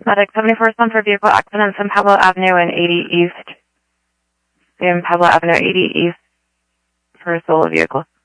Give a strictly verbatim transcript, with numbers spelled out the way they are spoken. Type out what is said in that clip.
Medic seventy-four one for vehicle accident, San Pablo Avenue and eighty East. San Pablo Avenue, eighty East for a solo vehicle.